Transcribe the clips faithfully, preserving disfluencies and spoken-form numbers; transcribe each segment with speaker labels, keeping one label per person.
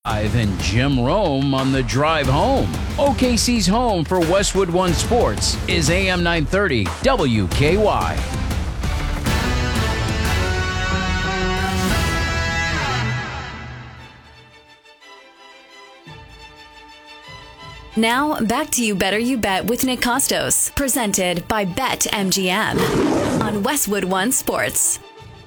Speaker 1: And Jim Rome on the drive home. O K C's home for Westwood One Sports is A M nine thirty W K Y.
Speaker 2: Now, back to You Better You Bet with Nick Costos, presented by BetMGM on Westwood One Sports.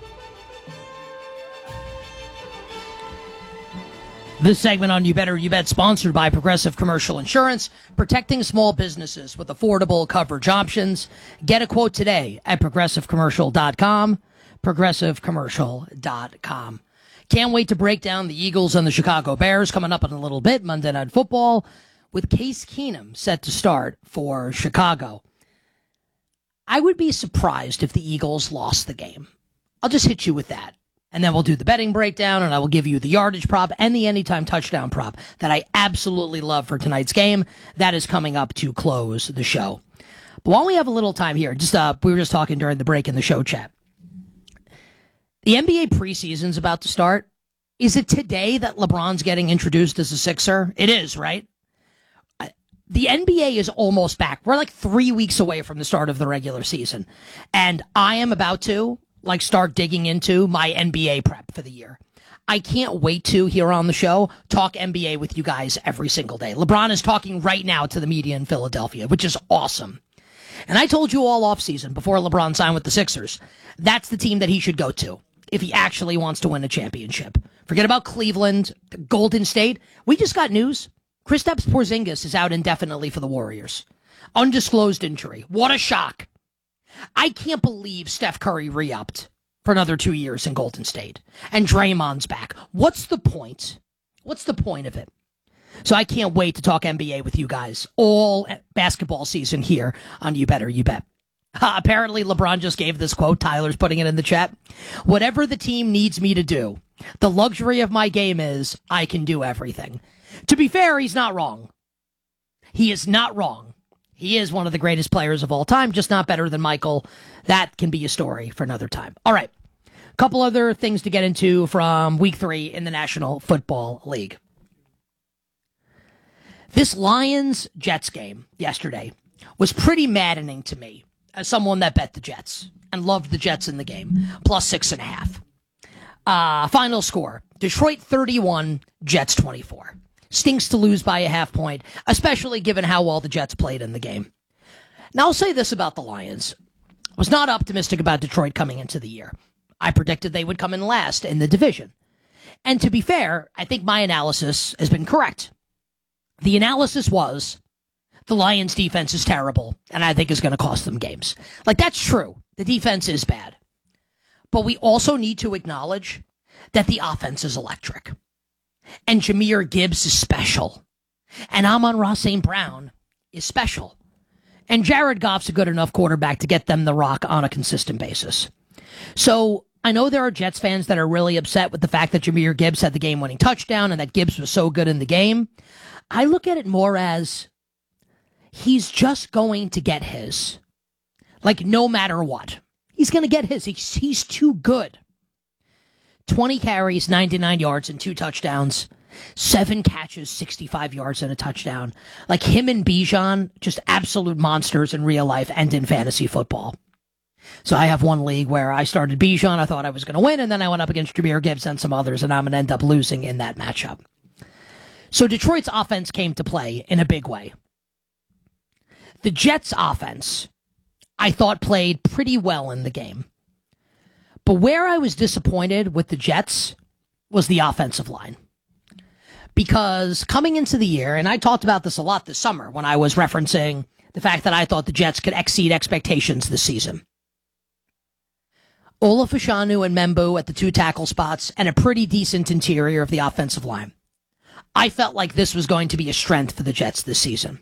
Speaker 3: This segment on You Better You Bet, sponsored by Progressive Commercial Insurance, protecting small businesses with affordable coverage options. Get a quote today at progressive commercial dot com, progressive commercial dot com. Can't wait to break down the Eagles and the Chicago Bears coming up in a little bit, Monday Night Football, with Case Keenum set to start for Chicago. I would be surprised if the Eagles lost the game. I'll just hit you with that. And then we'll do the betting breakdown, and I will give you the yardage prop and the anytime touchdown prop that I absolutely love for tonight's game. That is coming up to close the show. But while we have a little time here, just uh, we were just talking during the break in the show chat. The N B A preseason's about to start. Is it today that LeBron's getting introduced as a Sixer? It is, right? The N B A is almost back. We're like three weeks away from the start of the regular season. And I am about to... like start digging into my N B A prep for the year. I can't wait to, here on the show, talk N B A with you guys every single day. LeBron is talking right now to the media in Philadelphia, which is awesome. And I told you all offseason, before LeBron signed with the Sixers, that's the team that he should go to if he actually wants to win a championship. Forget about Cleveland, Golden State. We just got news. Kristaps Porzingis is out indefinitely for the Warriors. Undisclosed injury. What a shock. I can't believe Steph Curry re-upped for another two years in Golden State. And Draymond's back. What's the point? What's the point of it? So I can't wait to talk N B A with you guys all basketball season here on You Better You Bet. Uh, apparently, LeBron just gave this quote. Tyler's putting it in the chat. Whatever the team needs me to do, the luxury of my game is I can do everything. To be fair, he's not wrong. He is not wrong. He is one of the greatest players of all time, just not better than Michael. That can be a story for another time. All right. A couple other things to get into from week three in the National Football League. This Lions-Jets game yesterday was pretty maddening to me as someone that bet the Jets and loved the Jets in the game, plus six and a half. Uh, final score, Detroit thirty-one, Jets twenty-four. Stinks to lose by a half point, especially given how well the Jets played in the game. Now, I'll say this about the Lions. I was not optimistic about Detroit coming into the year. I predicted they would come in last in the division. And to be fair, I think my analysis has been correct. The analysis was the Lions' defense is terrible, and I think is going to cost them games. Like, that's true. The defense is bad. But we also need to acknowledge that the offense is electric. And Jahmyr Gibbs is special. And Amon-Ra Saint Brown is special. And Jared Goff's a good enough quarterback to get them the rock on a consistent basis. So I know there are Jets fans that are really upset with the fact that Jahmyr Gibbs had the game-winning touchdown and that Gibbs was so good in the game. I look at it more as he's just going to get his. Like, no matter what. He's going to get his. He's, he's too good. twenty carries, ninety-nine yards, and two touchdowns. Seven catches, sixty-five yards, and a touchdown. Like, him and Bijan, just absolute monsters in real life and in fantasy football. So I have one league where I started Bijan. I thought I was going to win, and then I went up against Jahmyr Gibbs and some others, and I'm going to end up losing in that matchup. So Detroit's offense came to play in a big way. The Jets' offense, I thought, played pretty well in the game. But where I was disappointed with the Jets was the offensive line. Because coming into the year, and I talked about this a lot this summer when I was referencing the fact that I thought the Jets could exceed expectations this season. Ola Fashanu and Membu at the two tackle spots and a pretty decent interior of the offensive line. I felt like this was going to be a strength for the Jets this season.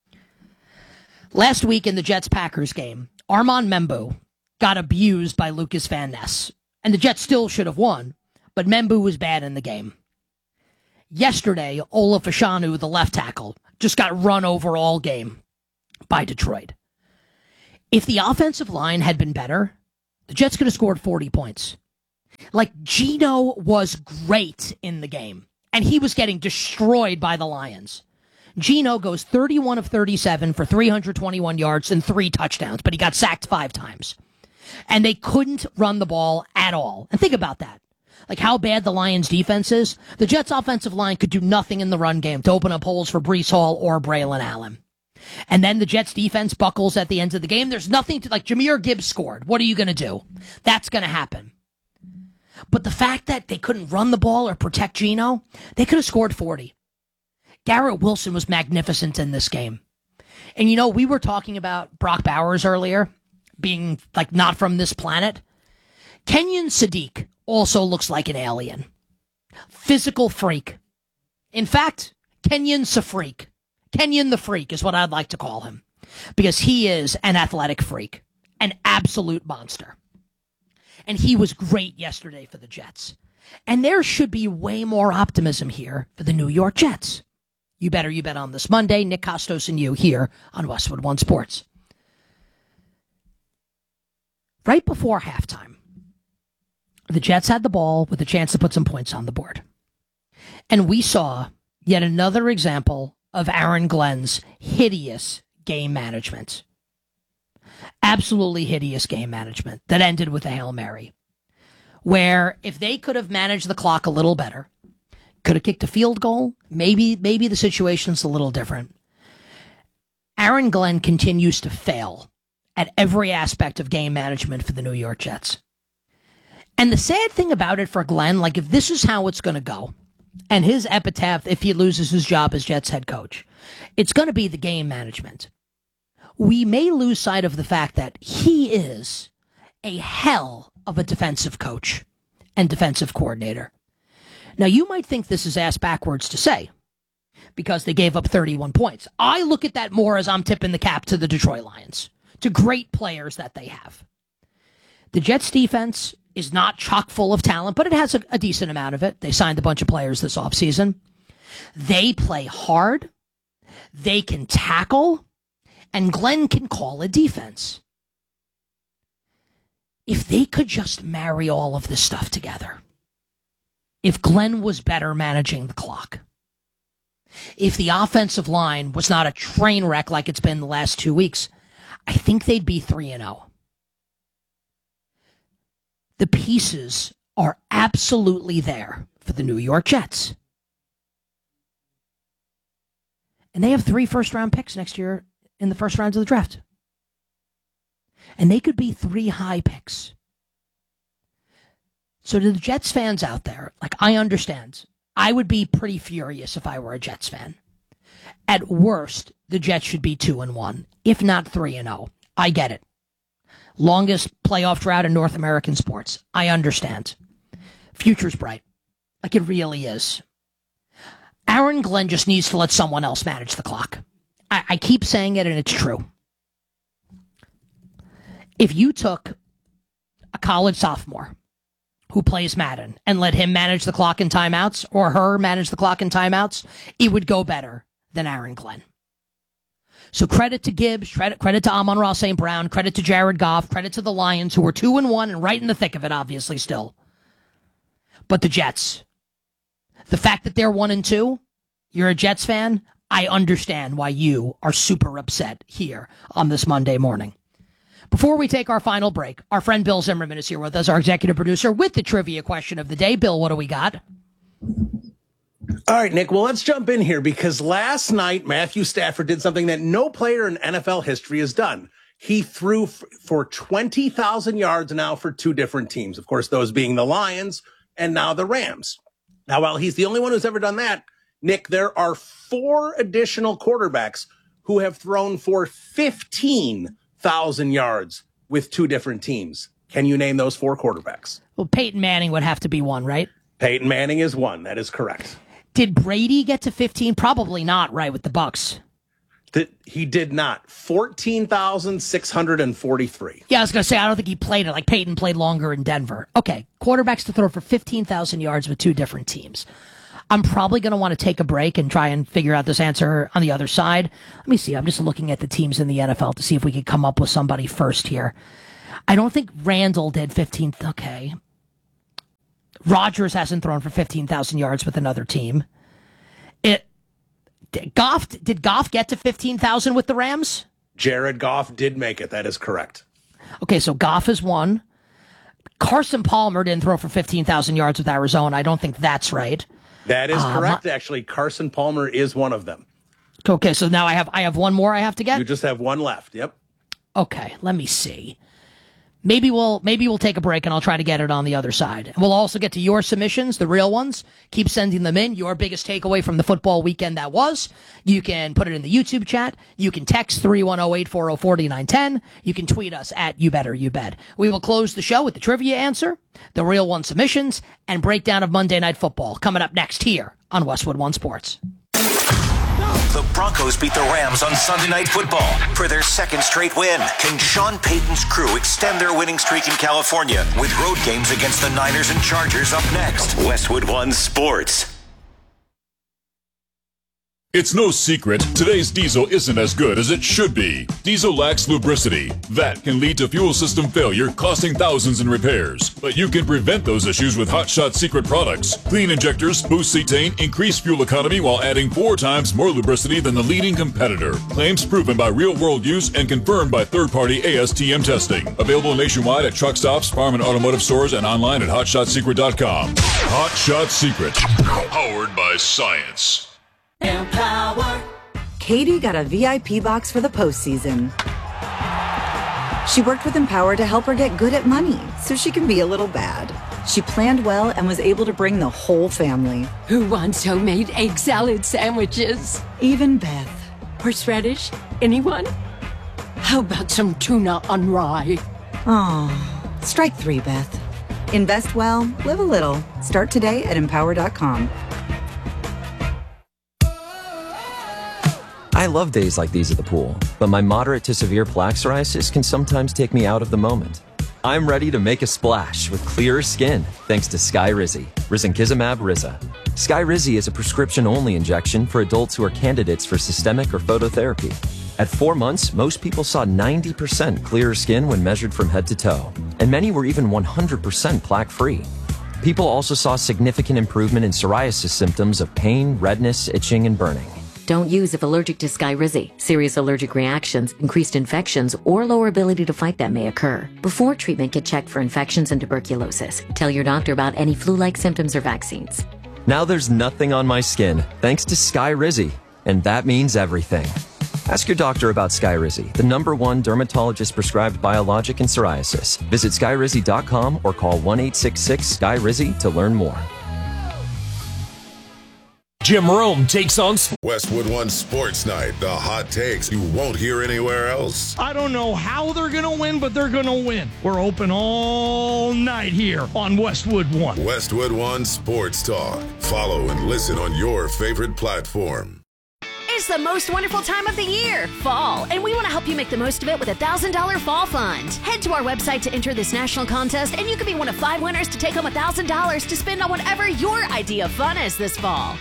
Speaker 3: Last week in the Jets-Packers game, Armand Membu got abused by Lucas Van Ness, and the Jets still should have won, but Membu was bad in the game. Yesterday, Ola Fashanu, the left tackle, just got run over all game by Detroit. If the offensive line had been better, the Jets could have scored forty points. Like, Geno was great in the game. And he was getting destroyed by the Lions. Geno goes thirty-one of thirty-seven for three hundred twenty-one yards and three touchdowns, but he got sacked five times. And they couldn't run the ball at all. And think about that. Like how bad the Lions defense is. The Jets offensive line could do nothing in the run game to open up holes for Breece Hall or Braylon Allen. And then the Jets defense buckles at the end of the game. There's nothing to, like, Jahmyr Gibbs scored. What are you going to do? That's going to happen. But the fact that they couldn't run the ball or protect Geno, they could have scored forty. Garrett Wilson was magnificent in this game. And, you know, we were talking about Brock Bowers earlier being, like, not from this planet. Kenyon Sadiq also looks like an alien. Physical freak. In fact, Kenyon's a freak. Kenyon the Freak is what I'd like to call him, because he is an athletic freak, an absolute monster. And he was great yesterday for the Jets. And there should be way more optimism here for the New York Jets. You better, you bet on this Monday. Nick Kostos and you here on Westwood One Sports. Right before halftime, the Jets had the ball with a chance to put some points on the board. And we saw yet another example of Aaron Glenn's hideous game management. Absolutely hideous game management that ended with a Hail Mary. Where if they could have managed the clock a little better, could have kicked a field goal, maybe, maybe the situation's a little different. Aaron Glenn continues to fail at every aspect of game management for the New York Jets. And the sad thing about it for Glenn, like if this is how it's going to go, and his epitaph, if he loses his job as Jets head coach, it's going to be the game management. We may lose sight of the fact that he is a hell of a defensive coach and defensive coordinator. Now, you might think this is ass backwards to say because they gave up thirty-one points. I look at that more as I'm tipping the cap to the Detroit Lions, to great players that they have. The Jets defense is not chock full of talent, but it has a, a decent amount of it. They signed a bunch of players this offseason. They play hard. They can tackle. And Glenn can call a defense. If they could just marry all of this stuff together. If Glenn was better managing the clock. If the offensive line was not a train wreck like it's been the last two weeks, I think they'd be three and oh. The pieces are absolutely there for the New York Jets. And they have three first-round picks next year in the first rounds of the draft. And they could be three high picks. So to the Jets fans out there, like, I understand. I would be pretty furious if I were a Jets fan. At worst, the Jets should be two and one, if not three and oh. I get it. Longest playoff drought in North American sports. I understand. Future's bright. Like it really is. Aaron Glenn just needs to let someone else manage the clock. I, I keep saying it, and it's true. If you took a college sophomore who plays Madden and let him manage the clock in timeouts, or her manage the clock in timeouts, it would go better than Aaron Glenn. So credit to Gibbs, credit, credit to Amon-Ra Saint Brown, credit to Jared Goff, credit to the Lions, who were two and one and right in the thick of it, obviously, still. But the Jets, the fact that they're one and two, you're a Jets fan, I understand why you are super upset here on this Monday morning. Before we take our final break, our friend Bill Zimmerman is here with us, our executive producer, with the trivia question of the day. Bill, what do we got?
Speaker 4: All right, Nick, well, let's jump in here because last night Matthew Stafford did something that no player in N F L history has done. He threw f- for twenty thousand yards now for two different teams. Of course, those being the Lions and now the Rams. Now, while he's the only one who's ever done that, Nick, there are four additional quarterbacks who have thrown for fifteen thousand yards with two different teams. Can you name those four quarterbacks?
Speaker 3: Well, Peyton Manning would have to be one, right?
Speaker 4: Peyton Manning is one. That is correct.
Speaker 3: Did Brady get to fifteen? Probably not, right, with the Bucks.
Speaker 4: That he did not. fourteen thousand six hundred forty-three.
Speaker 3: Yeah, I was going to say, I don't think he played it. Like, Peyton played longer in Denver. Okay, quarterbacks to throw for fifteen thousand yards with two different teams. I'm probably going to want to take a break and try and figure out this answer on the other side. Let me see. I'm just looking at the teams in the N F L to see if we could come up with somebody first here. I don't think Randall did fifteen. Okay. Rodgers hasn't thrown for fifteen thousand yards with another team. It Goff did Goff get to fifteen thousand with the Rams?
Speaker 4: Jared Goff did make it. That is correct.
Speaker 3: Okay, so Goff is one. Carson Palmer didn't throw for fifteen thousand yards with Arizona. I don't think that's right.
Speaker 4: That is
Speaker 3: uh,
Speaker 4: correct,
Speaker 3: my,
Speaker 4: actually. Carson Palmer is one of them.
Speaker 3: Okay, so now I have I have one more I have to get?
Speaker 4: You just have one left, yep.
Speaker 3: Okay, let me see. Maybe we'll maybe we'll take a break and I'll try to get it on the other side. And we'll also get to your submissions, the real ones. Keep sending them in. Your biggest takeaway from the football weekend that was. You can put it in the YouTube chat. You can text three one zero, eight four zero, four nine one zero. You can tweet us at You Better You Bet. We will close the show with the trivia answer, the real one submissions, and breakdown of Monday Night Football coming up next here on Westwood One Sports.
Speaker 5: The Broncos beat the Rams on Sunday Night Football for their second straight win. Can Sean Payton's crew extend their winning streak in California with road games against the Niners and Chargers up next? Westwood One Sports.
Speaker 6: It's no secret, today's diesel isn't as good as it should be. Diesel lacks lubricity. That can lead to fuel system failure, costing thousands in repairs. But you can prevent those issues with Hot Shot Secret products. Clean injectors, boost cetane, increase fuel economy while adding four times more lubricity than the leading competitor. Claims proven by real-world use and confirmed by third-party A S T M testing. Available nationwide at truck stops, farm and automotive stores, and online at hot shot secret dot com. Hot Shot Secret. Powered by science.
Speaker 7: Empower. Katie got a V I P box for the postseason. She worked with Empower to help her get good at money so she can be a little bad. She planned well and was able to bring the whole family.
Speaker 8: Who wants homemade egg salad sandwiches?
Speaker 7: Even Beth.
Speaker 8: Horseradish? Anyone? How about some tuna on rye?
Speaker 7: Oh, strike three, Beth. Invest well, live a little. Start today at empower dot com.
Speaker 9: I love days like these at the pool, but my moderate to severe plaque psoriasis can sometimes take me out of the moment. I'm ready to make a splash with clearer skin thanks to Skyrizi, risankizumab Riza. Skyrizi is a prescription-only injection for adults who are candidates for systemic or phototherapy. At four months, most people saw ninety percent clearer skin when measured from head to toe, and many were even one hundred percent plaque-free. People also saw significant improvement in psoriasis symptoms of pain, redness, itching, and burning.
Speaker 10: Don't use if allergic to Skyrizi. Serious allergic reactions, increased infections, or lower ability to fight them may occur. Before treatment, get checked for infections and tuberculosis. Tell your doctor about any flu-like symptoms or vaccines.
Speaker 9: Now there's nothing on my skin thanks to Skyrizi, and that means everything. Ask your doctor about Skyrizi, the number one dermatologist-prescribed biologic in psoriasis. Visit skyrizi dot com or call one eight six six Skyrizi to learn more.
Speaker 11: Jim Rome takes on
Speaker 12: Westwood One Sports Night, the hot takes you won't hear anywhere else.
Speaker 13: I don't know how they're going to win, but they're going to win. We're open all night here on Westwood One.
Speaker 12: Westwood One Sports Talk. Follow and listen on your favorite platform.
Speaker 14: It's the most wonderful time of the year, fall, and we want to help you make the most of it with a one thousand dollars fall fund. Head to our website to enter this national contest, and you could be one of five winners to take home one thousand dollars to spend on whatever your idea of fun is this fall.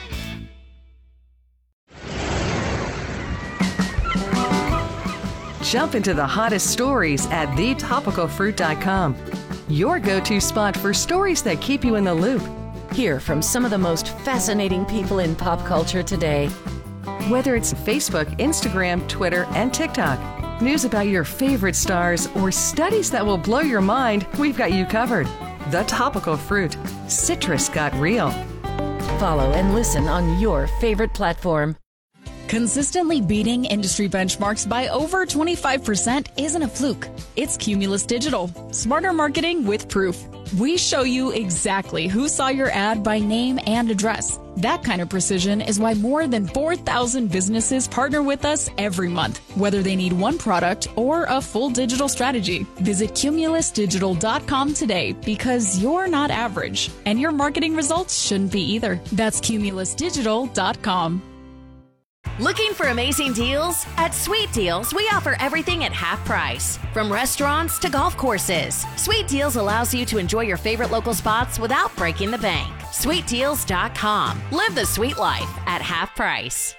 Speaker 15: Jump into the hottest stories at the topical fruit dot com. Your go-to spot for stories that keep you in the loop.
Speaker 16: Hear from some of the most fascinating people in pop culture today.
Speaker 15: Whether it's Facebook, Instagram, Twitter, and TikTok, news about your favorite stars, or studies that will blow your mind, we've got you covered. The Topical Fruit. Citrus got real.
Speaker 16: Follow and listen on your favorite platform.
Speaker 17: Consistently beating industry benchmarks by over twenty-five percent isn't a fluke. It's Cumulus Digital. Smarter marketing with proof. We show you exactly who saw your ad by name and address. That kind of precision is why more than four thousand businesses partner with us every month, whether they need one product or a full digital strategy. Visit cumulus digital dot com today because you're not average, and your marketing results shouldn't be either. That's cumulus digital dot com.
Speaker 14: Looking for amazing deals? At Sweet Deals, we offer everything at half price. From restaurants to golf courses, Sweet Deals allows you to enjoy your favorite local spots without breaking the bank. sweet deals dot com. Live the sweet life at half price.